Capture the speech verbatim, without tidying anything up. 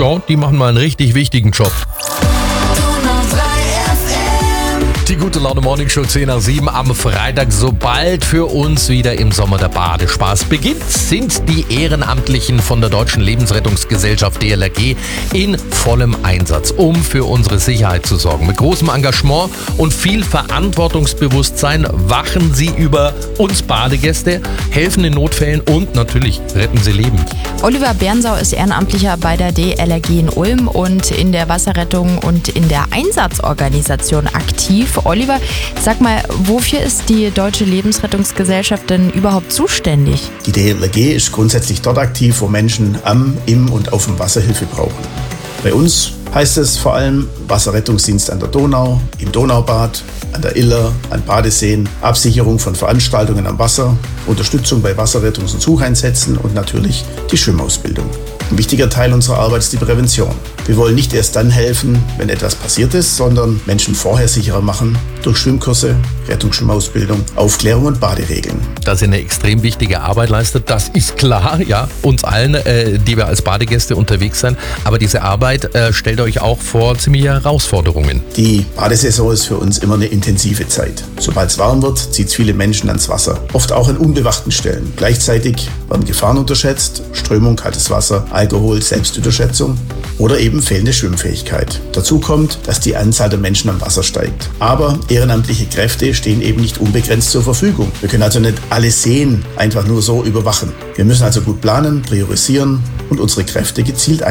ja, die machen mal einen richtig wichtigen Job. Die gute Laune Morning Show zehn nach sieben am Freitag. Sobald für uns wieder im Sommer der Badespaß beginnt, sind die Ehrenamtlichen von der Deutschen Lebensrettungsgesellschaft D L R G in vollem Einsatz, um für unsere Sicherheit zu sorgen. Mit großem Engagement und viel Verantwortungsbewusstsein wachen sie über uns Badegäste, helfen in Notfällen und natürlich retten sie Leben. Oliver Bernsau ist Ehrenamtlicher bei der D L R G in Ulm und in der Wasserrettung und in der Einsatzorganisation aktiv. Oliver, sag mal, wofür ist die Deutsche Lebensrettungsgesellschaft denn überhaupt zuständig? Die D L R G ist grundsätzlich dort aktiv, wo Menschen am, im und auf dem Wasser Hilfe brauchen. Bei uns heißt es vor allem Wasserrettungsdienst an der Donau, im Donaubad, an der Iller, an Badeseen, Absicherung von Veranstaltungen am Wasser, Unterstützung bei Wasserrettungs- und Sucheinsätzen und natürlich die Schwimmausbildung. Ein wichtiger Teil unserer Arbeit ist die Prävention. Wir wollen nicht erst dann helfen, wenn etwas passiert ist, sondern Menschen vorher sicherer machen durch Schwimmkurse, Rettungsschwimmausbildung, Aufklärung und Baderegeln. Dass ihr eine extrem wichtige Arbeit leistet, das ist klar, ja, uns allen, äh, die wir als Badegäste unterwegs sind. Aber diese Arbeit äh, stellt euch auch vor ziemliche Herausforderungen. Die Badesaison ist für uns immer eine intensive Zeit. Sobald es warm wird, zieht es viele Menschen ans Wasser. Oft auch an unbewachten Stellen. Gleichzeitig werden Gefahren unterschätzt, Strömung, kaltes Wasser, Alkohol, Selbstüberschätzung oder eben fehlende Schwimmfähigkeit. Dazu kommt, dass die Anzahl der Menschen am Wasser steigt. Aber ehrenamtliche Kräfte stehen eben nicht unbegrenzt zur Verfügung. Wir können also nicht alle Seen einfach nur so überwachen. Wir müssen also gut planen, priorisieren und unsere Kräfte gezielt einsetzen.